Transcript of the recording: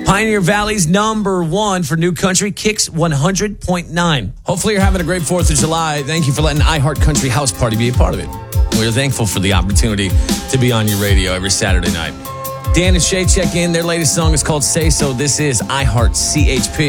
Pioneer Valley's number one for new country, Kicks 100.9. Hopefully you're having a great 4th of July. Thank you for letting iHeart Country House Party be a part of it. We're thankful for the opportunity to be on your radio every Saturday night. Dan and Shay check in. Their latest song is called Say So. This is iHeart CHP.